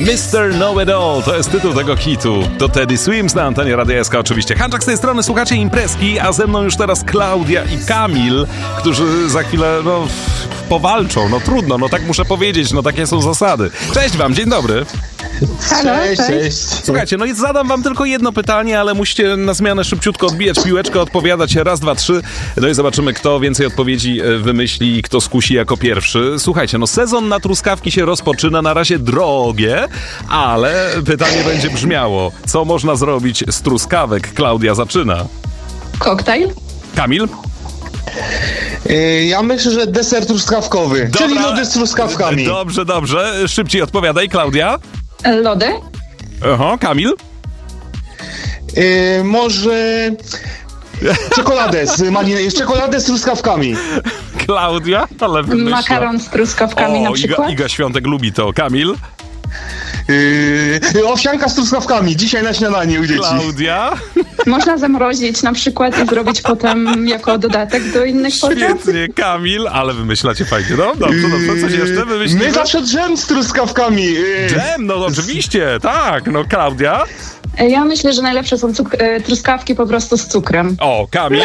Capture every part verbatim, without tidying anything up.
mister Know-It-All to jest tytuł tego hitu. To Teddy Swims na antenie Radia S K oczywiście. Hanczak z tej strony, słuchacie imprezki, a ze mną już teraz Klaudia i Kamil, którzy za chwilę, no, powalczą. No trudno, no tak muszę powiedzieć, no takie są zasady. Cześć wam, dzień dobry. Halo, cześć, cześć. cześć. Słuchajcie, no i zadam wam tylko jedno pytanie, ale musicie na zmianę szybciutko odbijać piłeczkę, odpowiadać raz, dwa, trzy. No i zobaczymy, kto więcej odpowiedzi wymyśli i kto skusi jako pierwszy. Słuchajcie, no sezon na truskawki się rozpoczyna, na razie drogie, ale pytanie będzie brzmiało, co można zrobić z truskawek? Klaudia zaczyna. Koktajl? Kamil? Yy, ja myślę, że deser truskawkowy, Dobra. czyli lody z truskawkami. Dobrze, dobrze. Szybciej odpowiadaj, Klaudia. Lody? Aha, Kamil? Yy, może czekoladę z maliny, czekoladę z truskawkami. Klaudia? Ale wymyśla. Makaron z truskawkami o, na Iga, przykład? Iga Świątek lubi to. Kamil? Yy, owsianka z truskawkami, dzisiaj na śniadanie u dzieci. Klaudia? Można zamrozić na przykład i zrobić potem jako dodatek do innych potraw? Świetnie, Kamil, ale wymyślacie fajnie. No, dobrze, dobrze, coś jeszcze wymyślimy? My zawsze dżem z truskawkami. Yy. Dżem, no oczywiście, tak. No, Klaudia? Ja myślę, że najlepsze są cuk- e, truskawki po prostu z cukrem. O, Kamil?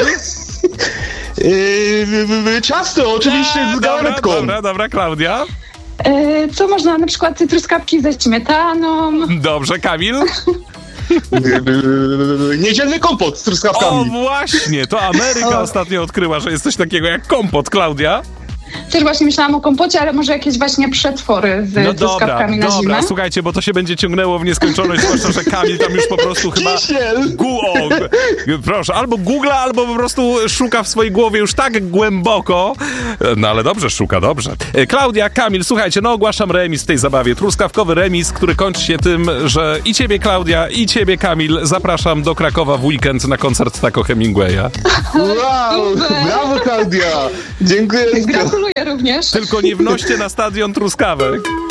Yy, ciasto, oczywiście A, z dobra, galaretką. dobra, dobra, Klaudia? E, co można, na przykład truskawki ze śmietaną? Dobrze, Kamil? Yy, niedzielny kompot z O, truskawkami. właśnie, to Ameryka ostatnio odkryła, że jest coś takiego jak kompot, Klaudia. Też właśnie myślałam o kompocie, ale może jakieś właśnie przetwory z No dobra, truskawkami na dobra, zimę? słuchajcie, bo to się będzie ciągnęło w nieskończoność, zwłaszcza, że Kamil tam już po prostu chyba... Kisiel. Gu- o, proszę, albo googla, albo po prostu szuka w swojej głowie już tak głęboko. No ale dobrze, szuka, dobrze. E, Klaudia, Kamil, słuchajcie, no ogłaszam remis w tej zabawie. Truskawkowy remis, który kończy się tym, że i ciebie, Klaudia, i ciebie, Kamil, zapraszam do Krakowa w weekend na koncert Taco Hemingwaya. Wow, brawo Klaudia. Dziękuję. Gratuluję również. Tylko nie wnoście na stadion truskawek.